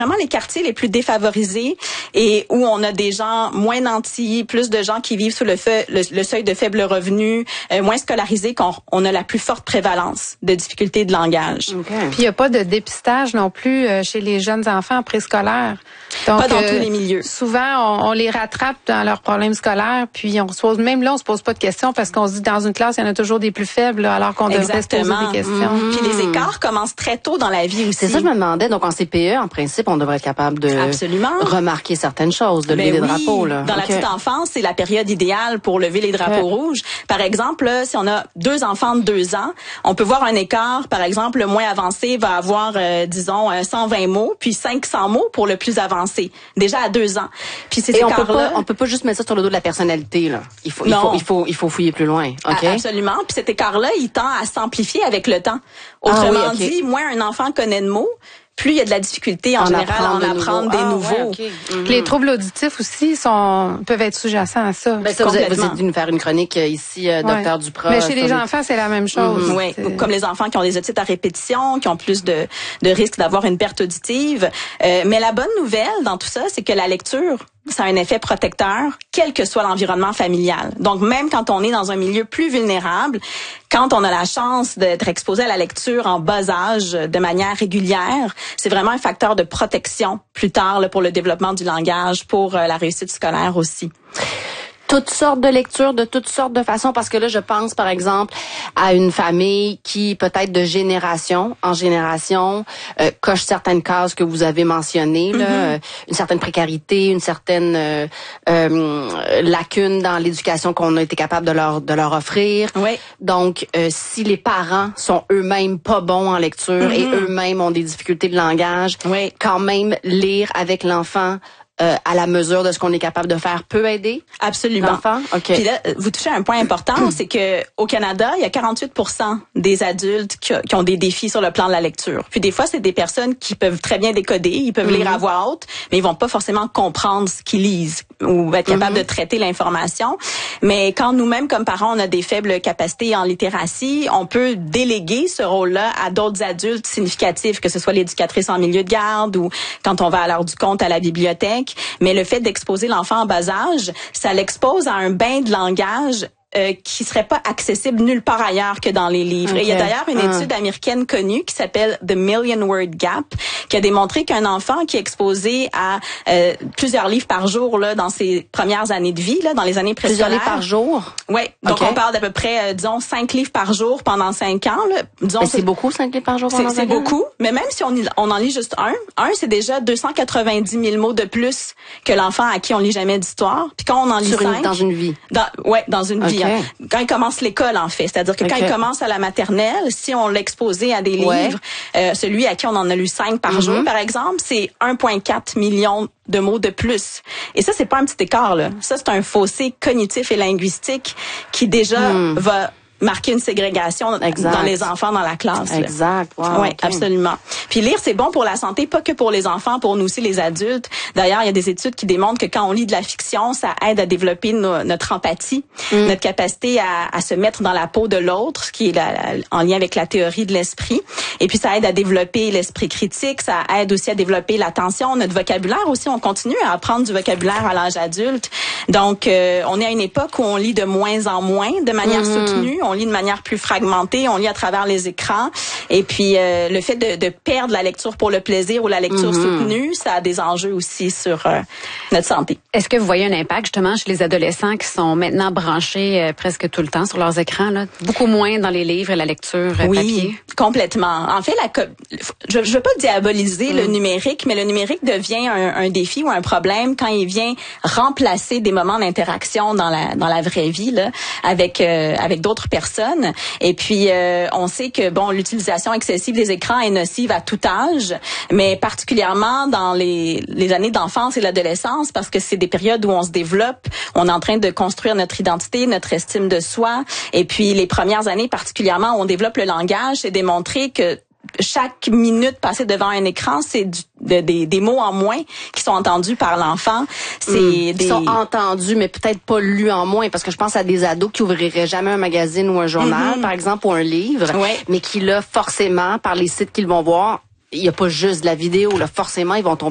vraiment les quartiers les plus défavorisés et où on a des gens moins nantis, plus de gens qui vivent sous le seuil de faible revenu, moins scolarisés, qu'on a la plus forte prévalence de difficultés de langage. Okay. Puis il n'y a pas de dépistage non plus chez les jeunes enfants préscolaires. Donc, pas dans tous les milieux. Souvent, on les rattrape dans leurs problèmes scolaires, puis on se pose pas de questions parce qu'on se dit dans une classe, il y en a toujours des plus faibles, alors qu'on devrait se poser des questions. Puis les écarts commencent très tôt dans la vie aussi. C'est ça que je me demandais. Donc en CPE, en principe, on devrait être capable de remarquer certaines choses, de lever les drapeaux. Là. Dans la petite enfance, c'est la période idéale pour lever les drapeaux rouges. Par exemple, là, si on a 2 enfants de 2 ans, on peut voir un écart. Par exemple, le moins avancé va avoir, disons, 120 mots, puis 500 mots pour le plus avancé. Déjà à 2 ans. Puis ces écarts-là, on peut pas juste mettre ça sur le dos de la personnalité. Là. Il faut fouiller plus loin. Okay? Absolument. Puis cet écart-là, il tend à s'amplifier avec le temps. Autrement dit, moins un enfant connaît de mots, plus il y a de la difficulté en général à en apprendre des nouveaux. Okay. Les troubles auditifs aussi peuvent être sous-jacents à ça. Ben ça vous êtes dû nous faire une chronique ici, Dr. Duprat. Mais chez les enfants, c'est la même chose. Oui, comme les enfants qui ont des otites à répétition, qui ont plus de risques d'avoir une perte auditive. Mais la bonne nouvelle dans tout ça, c'est que la lecture, ça a un effet protecteur, quel que soit l'environnement familial. Donc, même quand on est dans un milieu plus vulnérable, quand on a la chance d'être exposé à la lecture en bas âge de manière régulière, c'est vraiment un facteur de protection plus tard là, pour le développement du langage, pour la réussite scolaire aussi. Toutes sortes de lectures, de toutes sortes de façons, parce que là, je pense, par exemple, à une famille qui, peut-être de génération en génération, coche certaines cases que vous avez mentionnées, là, une certaine précarité, une certaine lacune dans l'éducation qu'on a été capable de leur offrir. Oui. Donc, si les parents sont eux-mêmes pas bons en lecture et eux-mêmes ont des difficultés de langage, quand même lire avec l'enfant à la mesure de ce qu'on est capable de faire peut aider? Absolument. L'enfant? Okay. Puis là, vous touchez à un point important, c'est que au Canada, il y a 48% des adultes qui ont des défis sur le plan de la lecture. Puis des fois, c'est des personnes qui peuvent très bien décoder, ils peuvent lire à voix haute, mais ils vont pas forcément comprendre ce qu'ils lisent ou être capables de traiter l'information. Mais quand nous-mêmes, comme parents, on a des faibles capacités en littératie, on peut déléguer ce rôle-là à d'autres adultes significatifs, que ce soit l'éducatrice en milieu de garde ou quand on va à l'heure du compte à la bibliothèque. Mais le fait d'exposer l'enfant en bas âge, ça l'expose à un bain de langage qui serait pas accessible nulle part ailleurs que dans les livres. Okay. Et il y a d'ailleurs une étude américaine connue qui s'appelle The Million Word Gap, qui a démontré qu'un enfant qui est exposé à plusieurs livres par jour là dans ses premières années de vie, là dans les années préscolaires. Plusieurs livres par jour? Oui. Donc on parle d'à peu près, disons, 5 livres par jour pendant 5 ans. Là. Disons, c'est beaucoup, 5 livres par jour pendant 5 ans? C'est beaucoup, mais même si on en lit juste un, c'est déjà 290 000 mots de plus que l'enfant à qui on lit jamais d'histoire. Puis quand on en lit 5... Dans une vie? Dans une vie. Quand il commence l'école, en fait. C'est-à-dire que quand il commence à la maternelle, si on l'exposait à des livres, celui à qui on en a lu 5 par jour, par exemple, c'est 1,4 million de mots de plus. Et ça, c'est pas un petit écart, là. Ça, c'est un fossé cognitif et linguistique qui déjà va marquer une ségrégation dans les enfants dans la classe. Exact. Wow, oui, absolument. Puis lire, c'est bon pour la santé, pas que pour les enfants, pour nous aussi les adultes. D'ailleurs, il y a des études qui démontrent que quand on lit de la fiction, ça aide à développer notre empathie, notre capacité à se mettre dans la peau de l'autre, ce qui est en lien avec la théorie de l'esprit. Et puis, ça aide à développer l'esprit critique, ça aide aussi à développer l'attention, notre vocabulaire aussi. On continue à apprendre du vocabulaire à l'âge adulte. Donc, on est à une époque où on lit de moins en moins, de manière soutenue. On lit de manière plus fragmentée, on lit à travers les écrans. Et puis, le fait de perdre la lecture pour le plaisir ou la lecture soutenue, ça a des enjeux aussi sur notre santé. Est-ce que vous voyez un impact justement chez les adolescents qui sont maintenant branchés presque tout le temps sur leurs écrans, là? Beaucoup moins dans les livres et la lecture papier? Oui, complètement. En fait, je veux pas diaboliser le numérique, mais le numérique devient un défi ou un problème quand il vient remplacer des moments d'interaction dans la vraie vie là, avec d'autres personnes. Et puis, on sait que l'utilisation excessive des écrans est nocive à tout âge, mais particulièrement dans les années d'enfance et l'adolescence, parce que c'est des périodes où on se développe, on est en train de construire notre identité, notre estime de soi. Et puis, les premières années particulièrement où on développe le langage, c'est démontré que chaque minute passée devant un écran, c'est des mots en moins qui sont entendus par l'enfant. Ils sont entendus, mais peut-être pas lus en moins, parce que je pense à des ados qui ouvriraient jamais un magazine ou un journal, par exemple, ou un livre, mais qui, là, forcément, par les sites qu'ils vont voir, il n'y a pas juste de la vidéo, là, forcément, ils vont tomber